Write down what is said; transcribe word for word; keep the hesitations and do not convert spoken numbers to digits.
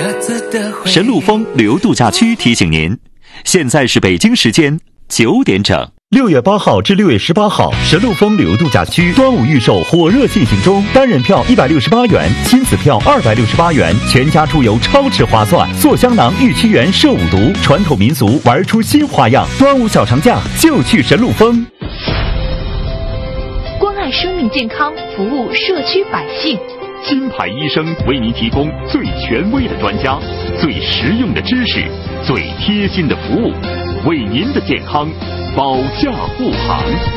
神鹿峰旅游度假区提醒您，现在是北京时间九点整。 六月八号至六月十八号，神鹿峰旅游度假区端午预售火热进行中，单人票一百六十八元，亲子票二百六十八元，全家出游超值划算。做香囊玉七元摄五毒，传统民俗玩出新花样。端午小长假就去神鹿峰。 关爱生命健康，服务社区百姓。 金牌医生为您提供最权威的专家、最实用的知识、最贴心的服务，为您的健康保驾护航。